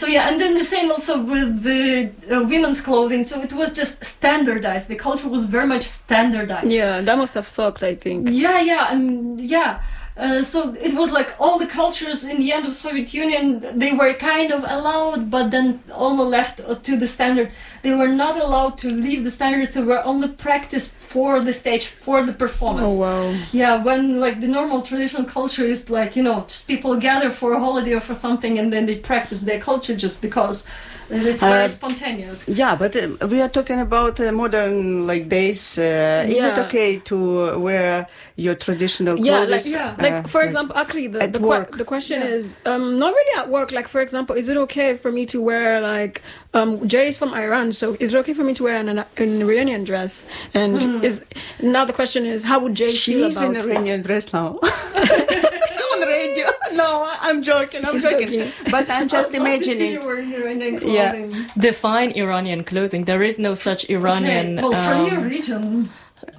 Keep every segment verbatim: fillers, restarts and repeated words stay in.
yeah, and then the same also with the uh, women's clothing. So it was just standardized. The culture was very much standardized. Yeah, that must have sucked, I think. Yeah, yeah, and yeah. Uh, so it was like all the cultures in the end of Soviet Union, they were kind of allowed, but then all left to the standard. They were not allowed to leave the standards. They were only practiced for the stage, for the performance. Oh, wow. Yeah, when like the normal traditional culture is like, you know, just people gather for a holiday or for something and then they practice their culture just because it's very uh, spontaneous. Yeah, but uh, we are talking about uh, modern like days. Uh, is yeah. it okay to wear your traditional yeah, clothes? Like, yeah, uh, like for example, like actually the the, que- the question yeah. is um, not really at work. Like for example, is it okay for me to wear like um, Jay is from Iran, so is it okay for me to wear an, an, an Iranian dress? And mm. is now the question is, how would Jay She's feel about it? She's in Iranian dress now. On radio. No, I'm joking. I'm joking. joking. But I'm just I'd imagining. Love to see you wearing Iranian clothing. Yeah. Define Iranian clothing. There is no such Iranian. Okay. Well, for um, your region,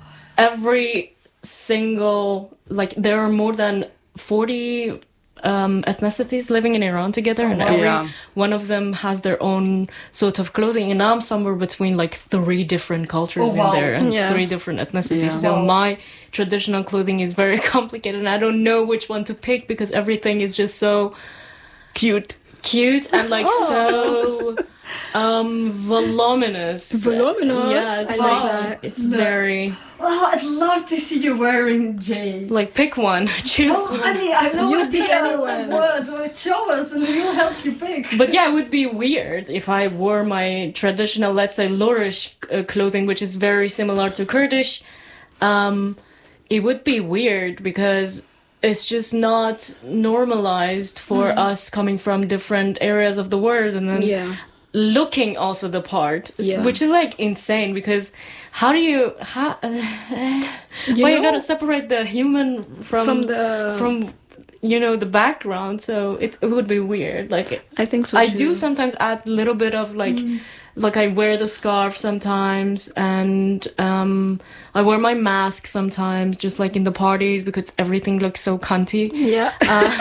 every single like there are more than forty um, ethnicities living in Iran together, oh, and wow. every yeah. one of them has their own sort of clothing. And I'm somewhere between like three different cultures oh, wow. in there and yeah. three different ethnicities. Yeah. So wow. my traditional clothing is very complicated, and I don't know which one to pick because everything is just so cute, cute, and like oh. so. Um, voluminous. Voluminous? Yes, I like, like that. It's no. very... Oh, I'd love to see you wearing Jay. Like, pick one. Choose oh, one. Honey, I know you what pick anyone. Word. Show us and we'll help you pick. But yeah, it would be weird if I wore my traditional, let's say, Lurish uh, clothing, which is very similar to Kurdish. Um, it would be weird because... it's just not normalized for mm. us coming from different areas of the world and then yeah. looking also the part, yeah. which is like insane because how do you how uh, you well know, you gotta separate the human from from the from you know the background, so it, it would be weird. Like I think so I too. do sometimes add a little bit of like mm. like I wear the scarf sometimes, and um, I wear my mask sometimes, just like in the parties because everything looks so cunty. Yeah. uh,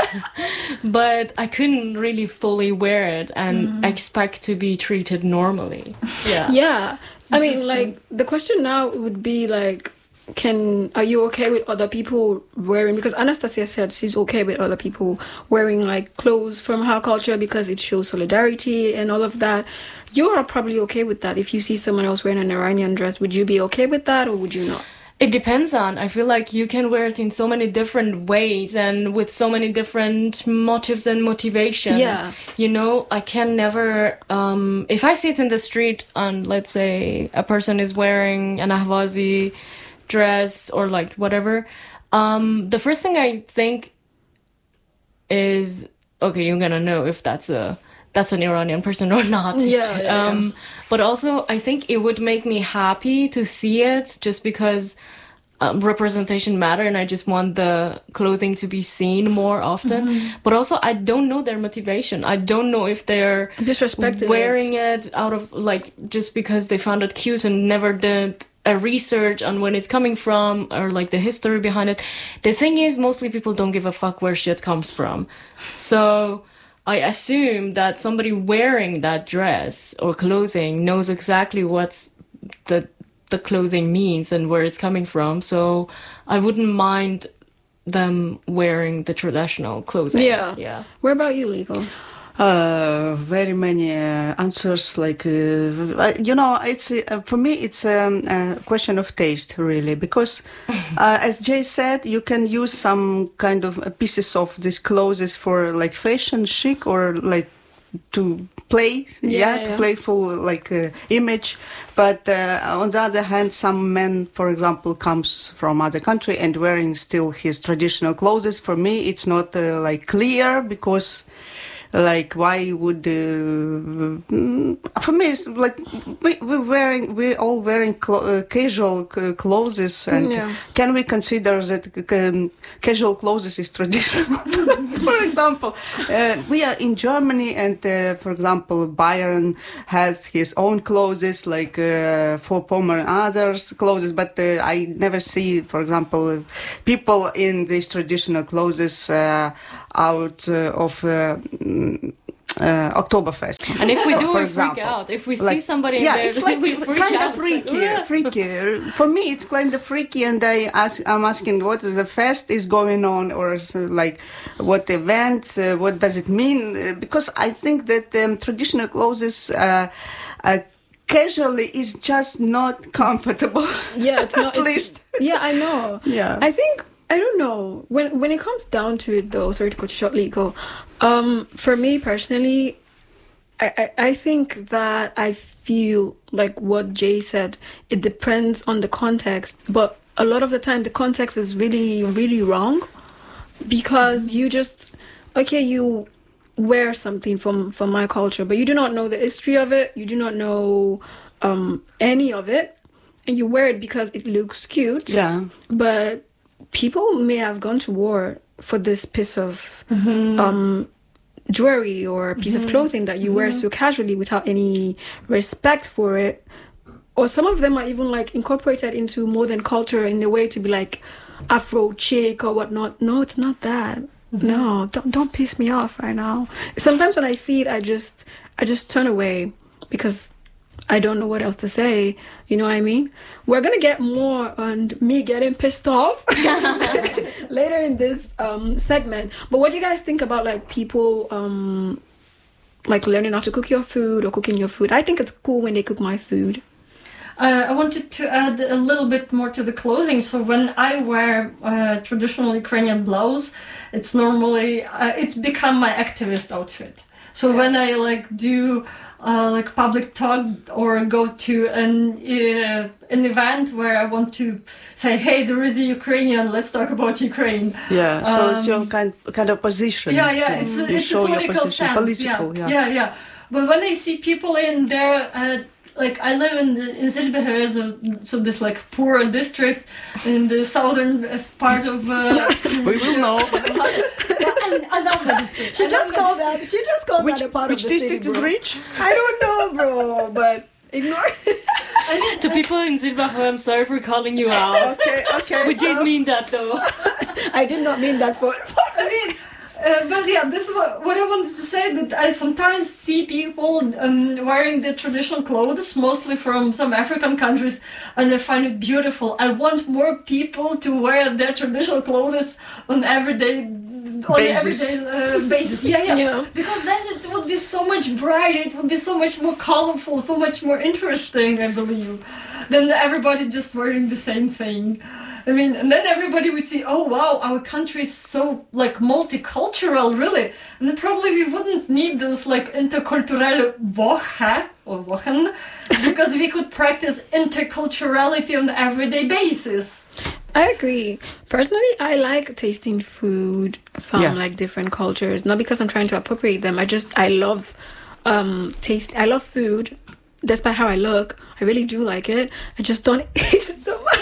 but I couldn't really fully wear it and mm. expect to be treated normally. Yeah. Yeah. I mean, like the question now would be like, can are you okay with other people wearing, because Anastasia said she's okay with other people wearing like clothes from her culture because it shows solidarity and all of that. You are probably okay with that. If you see someone else wearing an Iranian dress, would you be okay with that or would you not? It depends on, I feel like you can wear it in so many different ways and with so many different motives and motivation. Yeah. You know, I can never, um, if I see it in the street and let's say a person is wearing an Ahwazi dress or like whatever, um, the first thing I think is, okay, you're gonna know if that's a, that's an Iranian person or not. Yeah, yeah, um, yeah. But also, I think it would make me happy to see it just because um, representation matter and I just want the clothing to be seen more often. Mm-hmm. But also, I don't know their motivation. I don't know if they're disrespecting wearing it. it out of, like, just because they found it cute and never did a research on when it's coming from or, like, the history behind it. The thing is, mostly people don't give a fuck where shit comes from. So... I assume that somebody wearing that dress or clothing knows exactly what's the the clothing means and where it's coming from. So I wouldn't mind them wearing the traditional clothing. Yeah. Yeah. What about you, Liko? Uh, very many uh, answers. Like uh, you know, it's uh, for me, it's um, a question of taste, really, because uh, as Jay said, you can use some kind of pieces of these clothes for like fashion chic or like to play, yeah, yeah, yeah. playful like uh, image. But uh, on the other hand, some man, for example, comes from other country and wearing still his traditional clothes. For me, it's not uh, like clear because. Like, why would uh, for me it's like we we wearing we all wearing clo- uh, casual c- clothes and yeah. can we consider that um, casual clothes is traditional? For example, uh, we are in Germany and uh, for example Bayern has his own clothes like uh, for Pomer and others clothes, but uh, I never see, for example, people in these traditional clothes uh, out uh, of uh, uh, Oktoberfest. And if we do, for we example. freak out. If we see Like, somebody in yeah, there, it's like we freak kind out. of freaky, Yeah. freaky. For me, it's kind of freaky, and I ask, I'm asking, what is the fest is going on, or is, uh, like, what event? Uh, what does it mean? Uh, because I think that um, traditional clothes, uh, uh, casually, is just not comfortable. Yeah, it's not. At it's- least. Yeah, I know. Yeah. I think I don't know when when it comes down to it though. Sorry to cut you short, Liko. Um, for me personally, I, I I think that I feel like what Jay said. It depends on the context, but a lot of the time the context is really really wrong, because you just okay you wear something from from my culture, but you do not know the history of it. You do not know um any of it, and you wear it because it looks cute. Yeah. But people may have gone to war for this piece of um, jewelry or a piece of clothing that you wear so casually without any respect for it. Or some of them are even like incorporated into modern culture in a way to be like Afro chic or whatnot. No, it's not that. No, don't don't piss me off right now. Sometimes when I see it, I just I just turn away because I don't know what else to say. You know what I mean? We're gonna get more on me getting pissed off later in this um, segment. But what do you guys think about like people um, like learning how to cook your food or cooking your food? I think it's cool when they cook my food. Uh, I wanted to add a little bit more to the clothing. So when I wear uh, traditional Ukrainian blouse, it's normally uh, it's become my activist outfit. So when I like do uh, like public talk or go to an uh, an event where I want to say, hey, there is a Ukrainian, let's talk about Ukraine. Yeah, so it's your Um, kind kind of position. Yeah, yeah, it's a, You it's a show your political position. stance. Political, yeah. yeah. yeah, yeah. But when I see people in there, uh, like I live in the, in Zilbehe, so, so this like poor district in the southern uh, part of. Uh, We will know. I, I love the district. She I just love called the that. She just called Which, that a part which of the district city, is bro. rich? I don't know, bro, but ignore. To people in Zimbabwe, I'm sorry for calling you out. Okay, okay. We so- did mean that though. I did not mean that for. I mean, uh, but yeah, this is what, what I wanted to say, that I sometimes see people um, wearing the traditional clothes, mostly from some African countries, and I find it beautiful. I want more people to wear their traditional clothes on everyday on Basis. everyday uh, basis. Yeah, yeah, Yeah. Because then it would be so much brighter, it would be so much more colorful, so much more interesting, I believe, than everybody just wearing the same thing. I mean, and then everybody would see, oh wow, our country is so like multicultural, really. And then probably we wouldn't need those like intercultural Woche or Wochen, because we could practice interculturality on an everyday basis. I agree. Personally, I like tasting food from Yeah. like different cultures. Not because I'm trying to appropriate them. I just I love um taste. I love food, despite how I look. I really do like it. I just don't eat it so much.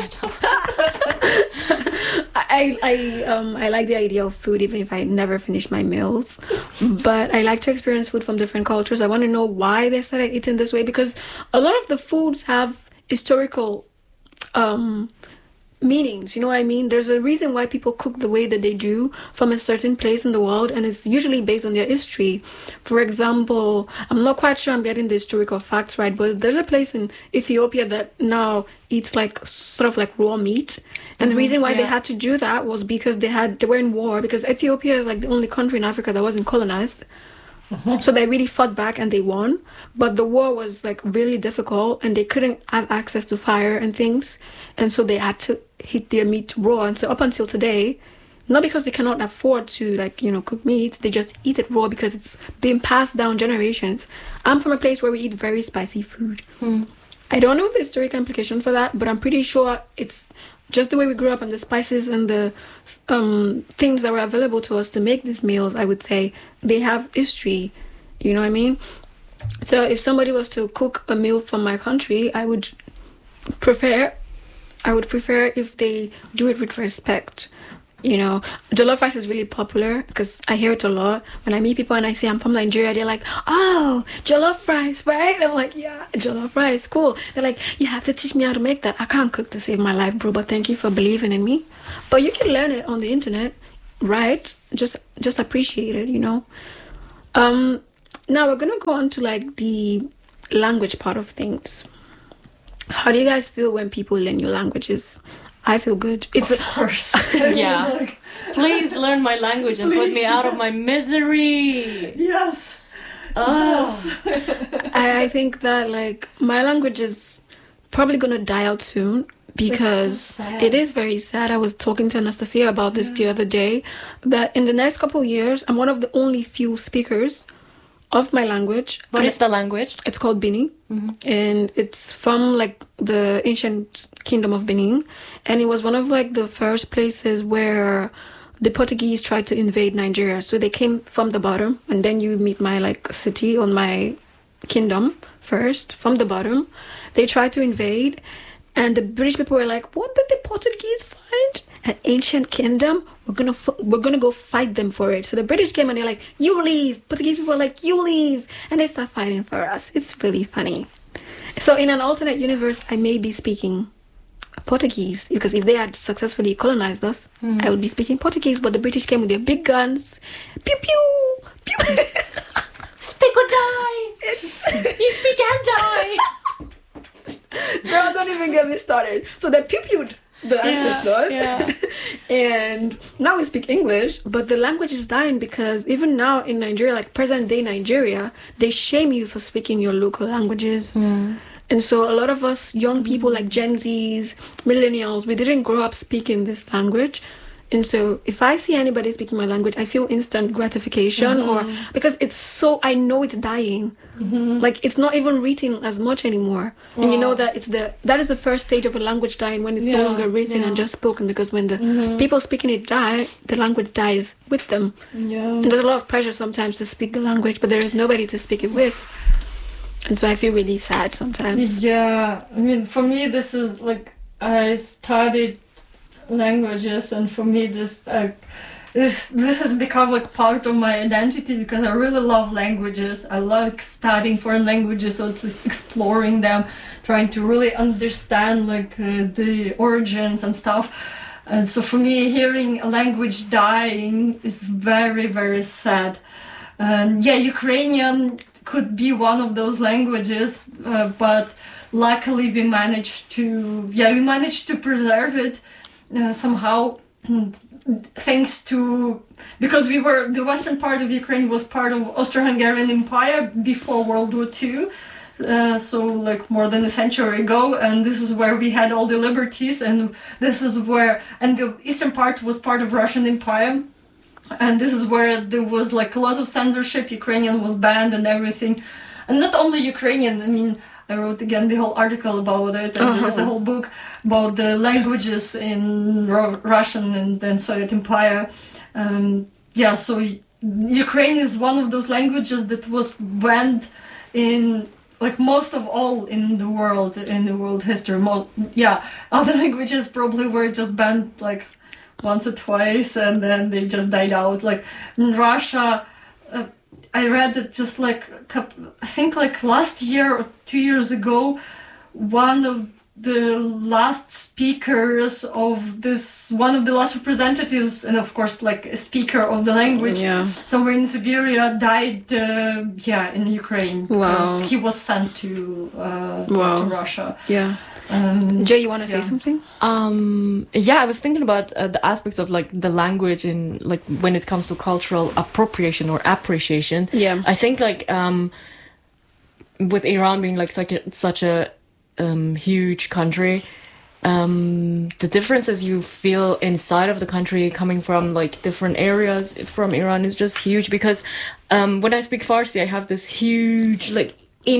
I I um I like the idea of food, even if I never finish my meals. But I like to experience food from different cultures. I want to know why they started eating this way, because a lot of the foods have historical um meanings, you know what I mean? There's a reason why people cook the way that they do from a certain place in the world, and it's usually based on their history. For example, I'm not quite sure I'm getting the historical facts right, but there's a place in Ethiopia that now eats like sort of like raw meat, and the reason why they yeah. had to do that was because they had they were in war, because Ethiopia is like the only country in Africa that wasn't colonized. So they really fought back and they won, but the war was like really difficult and they couldn't have access to fire and things, and so they had to heat their meat raw. And so up until today, not because they cannot afford to like you know cook meat, they just eat it raw because it's been passed down generations. I'm from a place where we eat very spicy food. I don't know the historical implications for that, but I'm pretty sure it's just the way we grew up, and the spices and the um, things that were available to us to make these meals, I would say, they have history. You know what I mean? So if somebody was to cook a meal from my country, I would prefer, I would prefer if they do it with respect. You know, jollof rice is really popular because I hear it a lot. When I meet people and I say I'm from Nigeria, they're like, oh, jollof rice, right? And I'm like, yeah, jollof rice, cool. They're like, you have to teach me how to make that. I can't cook to save my life, bro, but thank you for believing in me. But you can learn it on the internet, right? Just just appreciate it, you know? Um, now we're gonna go on to like the language part of things. How do you guys feel when people learn your languages? I feel good. It's Of course. Yeah. Like, Please learn my language and put Please, me out of yes. my misery. yes. Oh. I, I think that like my language is probably gonna die out soon because so sad. it is very sad. I was talking to Anastasia about this the other day, that in the next couple of years I'm one of the only few speakers of my language. What And is the language? It's called Bini, and it's from like the ancient kingdom of Benin, and it was one of like the first places where the Portuguese tried to invade Nigeria. So they came from the bottom, and then you meet my like city on my kingdom first from the bottom. They tried to invade, and the British people were like, "What did the Portuguese find? An ancient kingdom? We're gonna f- we're gonna go fight them for it." So the British came and they're like, "You leave." Portuguese people were like, "You leave," and they start fighting for us. It's really funny. So in an alternate universe, I may be speaking Portuguese, because if they had successfully colonized us, Mm. I would be speaking Portuguese. But the British came with their big guns, pew pew pew. Speak or die. You speak and die. Girl, don't even get me started. So they pew pewed the ancestors, yeah. and now we speak English. But the language is dying because even now in Nigeria, like present day Nigeria, they shame you for speaking your local languages. And so a lot of us young people, like Gen Zs, millennials, we didn't grow up speaking this language. And so if I see anybody speaking my language, I feel instant gratification, or because it's so, I know it's dying. Like it's not even written as much anymore. And you know that it's the, that is the first stage of a language dying, when it's Yeah, no longer written and just spoken, because when the people speaking it die, the language dies with them. Yeah. And there's a lot of pressure sometimes to speak the language, but there is nobody to speak it with. And so I feel really sad sometimes. Yeah, I mean, for me, this is like I studied languages, and for me, this uh, this this has become like part of my identity, because I really love languages. I like studying foreign languages, or just exploring them, trying to really understand like uh, the origins and stuff. And so for me, hearing a language dying is very, very sad. And yeah, Ukrainian could be one of those languages, uh, but luckily we managed to, yeah, we managed to preserve it uh, somehow, thanks to, because we were, the western part of Ukraine was part of Austro-Hungarian Empire before World War Two, uh, so like more than a century ago, and this is where we had all the liberties, and this is where, and the eastern part was part of Russian Empire. And this is where there was like a lot of censorship. Ukrainian was banned and everything. And not only Ukrainian, I mean, I wrote again the whole article about it, and Uh-huh. there's a whole book about the languages in Ru- Russian and then Soviet Empire. Um, yeah, so y- Ukraine is one of those languages that was banned in like most of all in the world, in the world history. Mo- yeah, other languages probably were just banned like once or twice, and then they just died out. Like in Russia, uh, I read that just like a couple, I think like last year or two years ago, one of the last speakers of this, one of the last representatives, and of course like a speaker of the language Yeah. somewhere in Siberia died, uh, yeah, in Ukraine, because Wow. he was sent to, uh, Wow. to Russia. Yeah. Um, Jay, you want to say yeah. something? Um, yeah, I was thinking about uh, the aspects of like the language in like when it comes to cultural appropriation or appreciation. Yeah. I think like um, with Iran being like such a, such a um, huge country, um, the differences you feel inside of the country coming from like different areas from Iran is just huge, because um, when I speak Farsi, I have this huge like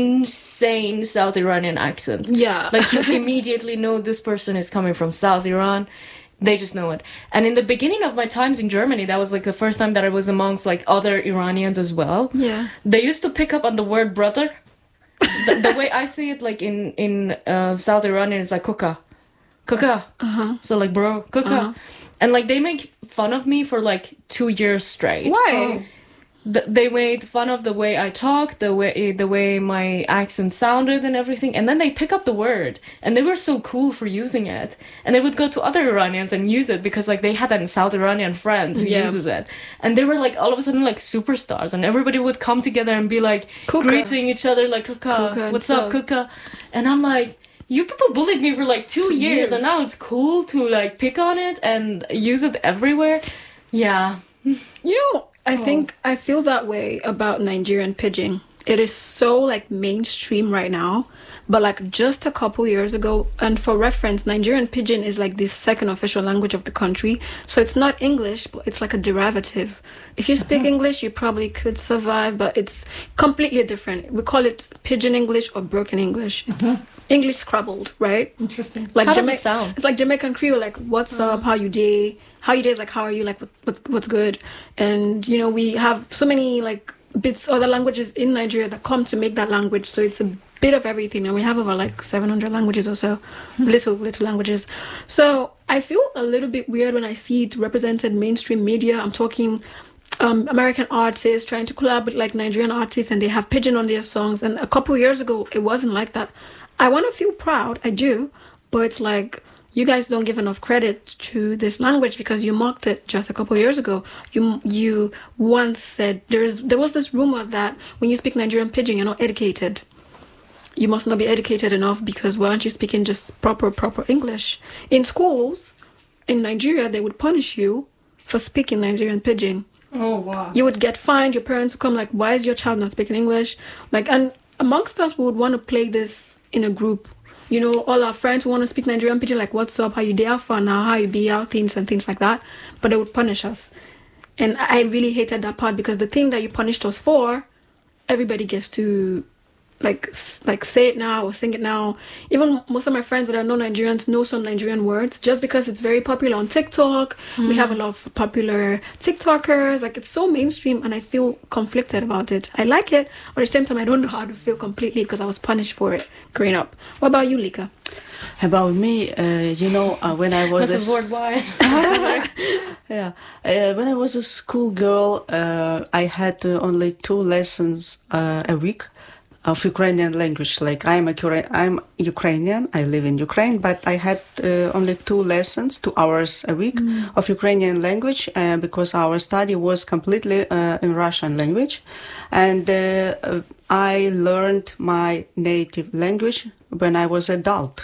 insane South Iranian accent. Yeah. Like you immediately know this person is coming from South Iran. They just know it. And in the beginning of my times in Germany, that was like the first time that I was amongst like other Iranians as well. Yeah. They used to pick up on the word brother. the, the way I see it, like in in uh, South Iranian, is like kuka, kuka. Uh-huh. So like bro, kuka. Uh-huh. And like they make fun of me for like two years straight. Why? th- they made fun of the way I talked, the way the way my accent sounded and everything, and then they pick up the word, and they were so cool for using it, and they would go to other Iranians and use it because like they had a South Iranian friend who Yeah. uses it, and they were like all of a sudden like superstars, and everybody would come together and be like Kuka. greeting each other like Kuka, Kuka and what's up stuff. Kuka, and I'm like, you people bullied me for like two, Two years, years. and now it's cool to like pick on it and use it everywhere. Yeah. You know, I think I feel that way about Nigerian pidgin. It is so like mainstream right now, but like just a couple years ago, and for reference, Nigerian pidgin is like the second official language of the country. So it's not English, but it's like a derivative. If you speak English, you probably could survive, but it's completely different. We call it pidgin English or broken English. It's English scrabbled, right? Interesting. Like How does Jama- it sound? It's like Jamaican Creole, like what's up, how you day, how you day is like how are you, like what, what's what's good, and you know we have so many like bits other languages in Nigeria that come to make that language. So it's a bit of everything, and we have over like seven hundred languages or so, little little languages. So I feel a little bit weird when I see it represented mainstream media. I'm talking. Um, American artists trying to collab with like Nigerian artists, and they have pidgin on their songs. And a couple years ago, it wasn't like that. I want to feel proud, I do, but it's like you guys don't give enough credit to this language because you mocked it just a couple years ago. You you once said there is there was this rumor that when you speak Nigerian pidgin, you're not educated. You must not be educated enough because why aren't you speaking just proper proper English? In schools in Nigeria, they would punish you for speaking Nigerian pidgin. Oh wow. You would get fined. Your parents would come like, why is your child not speaking English? Like, and amongst us, we would want to play this in a group. You know, all our friends who want to speak Nigerian pidgin, like, what's up, how you there for now, how you be out, things and things like that. But they would punish us. And I really hated that part because the thing that you punished us for, everybody gets to like s- like say it now or sing it now. Even most of my friends that are non-Nigerians know some Nigerian words just because it's very popular on TikTok. We have a lot of popular TikTokers. Like it's so mainstream, and I feel conflicted about it. I like it, but at the same time, I don't know how to feel completely because I was punished for it growing up. What about you, Lika? About me, uh, you know, uh, when I was Missus a, Worldwide. yeah, uh, when I was a schoolgirl, uh, I had uh, only two lessons uh, a week of Ukrainian language. Like I'm a Cura- I'm Ukrainian. I live in Ukraine, but I had uh, only two lessons, two hours a week Mm. of Ukrainian language uh, because our study was completely uh, in Russian language, and uh, uh, I learned my native language when I was adult.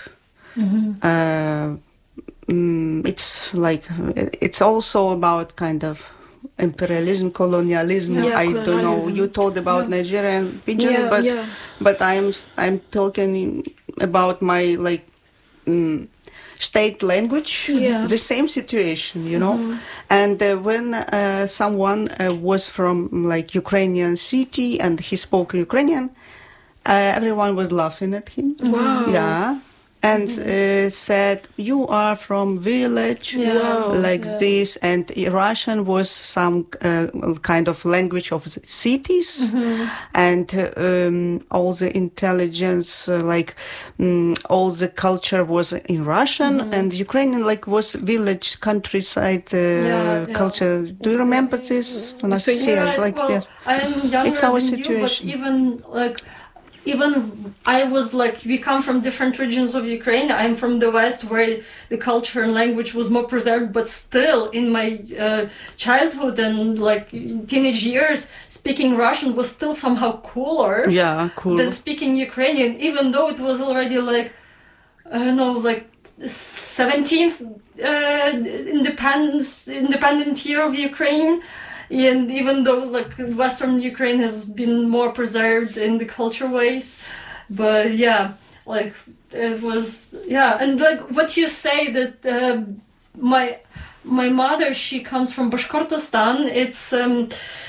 Uh, mm, it's like it's also about kind of imperialism, colonialism. Yeah, I don't know. colonialism. You told about Nigerian pidgin, Yeah, but yeah. but I'm I'm talking about my like mm, state language. Yeah. The same situation, you know. And uh, when uh, someone uh, was from like Ukrainian city and he spoke Ukrainian, uh, everyone was laughing at him. Wow. Yeah. And uh, said, you are from village, Yeah. Wow. like Yeah. this. And Russian was some uh, kind of language of the cities. And uh, um, all the intelligence, uh, like um, all the culture was in Russian. And Ukrainian like was village, countryside uh, Yeah, yeah. culture. Do you remember this, Anastasia? Yeah, like well, this? I am younger It's our than situation. you, but even like, even I was like, we come from different regions of Ukraine. I'm from the west, where the culture and language was more preserved. But still, in my uh, childhood and like teenage years, speaking Russian was still somehow cooler Yeah, cool. than speaking Ukrainian, even though it was already like, I don't know, like seventeenth uh, independence independent year of Ukraine. And even though like Western Ukraine has been more preserved in the culture ways, but yeah, like it was, yeah, and like what you say that uh, my my mother, she comes from Bashkortostan. It's um,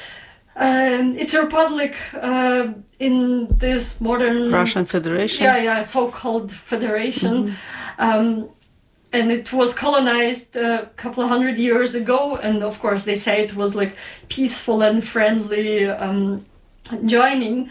um it's a republic uh, in this modern Russian Federation. Yeah, yeah, so-called federation. Um, and it was colonized a couple of hundred years ago, and of course they say it was like peaceful and friendly um, joining.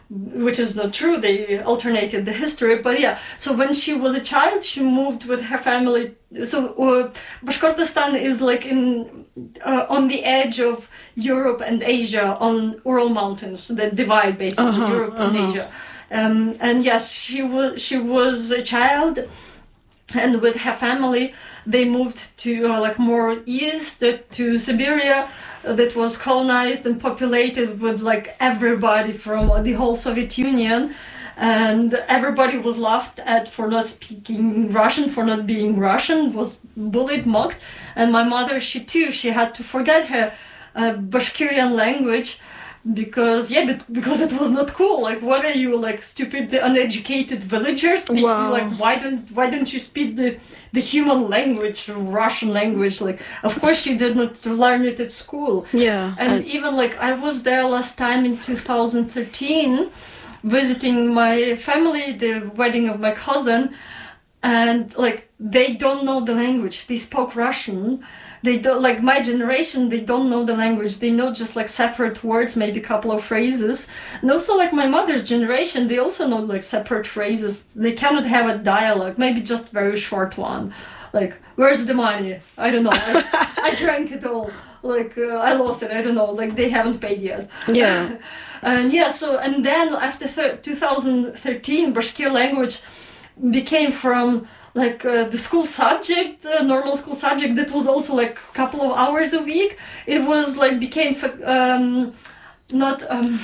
which is not true. They alternated the history, but yeah. So when she was a child, she moved with her family. So uh, Bashkortostan is like in uh, on the edge of Europe and Asia, on Ural Mountains that divide basically Uh-huh, Europe and uh-huh. Asia. Um, and yes, she was she was a child, and with her family, they moved to uh, like more east uh, to Siberia, uh, that was colonized and populated with like everybody from uh, the whole Soviet Union, and everybody was laughed at for not speaking Russian, for not being Russian, was bullied, mocked, and my mother, she too, she had to forget her uh, Bashkirian language. Because yeah, but because it was not cool. Like, what are you, like, stupid, uneducated villagers? Speaking, Wow. like, why don't why don't you speak the the human language, Russian language? Like, of course she did not learn it at school. Yeah. And even like I was there last time in two thousand thirteen, visiting my family, the wedding of my cousin, and like they don't know the language. They spoke Russian. They don't, like my generation, they don't know the language. They know just like separate words, maybe a couple of phrases. And also like my mother's generation, they also know like separate phrases. They cannot have a dialogue, maybe just very short one. Like, where's the money? I don't know. I, I drank it all. Like, uh, I lost it. I don't know. Like, they haven't paid yet. Yeah. And yeah, so, and then after thir- two thousand thirteen, Bashkir language became from like uh, the school subject, uh, normal school subject that was also like a couple of hours a week. It was like became um, not um,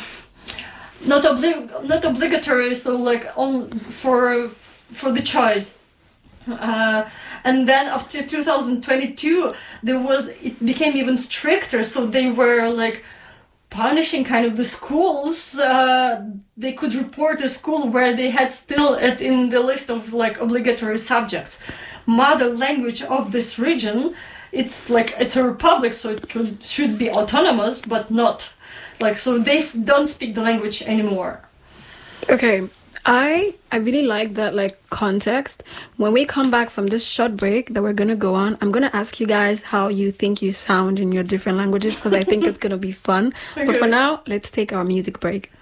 not obli- not obligatory, so like on for for the choice. Uh, and then after two thousand twenty-two, there was it became even stricter. So they were like punishing kind of the schools. Uh, they could report a school where they had still it in the list of like obligatory subjects. Mother language of this region, it's like it's a republic, so it could, should be autonomous, but not. Like, so they don't speak the language anymore. Okay. I I really like that like context. When we come back from this short break that we're gonna go on, I'm gonna ask you guys how you think you sound in your different languages because I think it's gonna be fun. But for now, let's take our music break.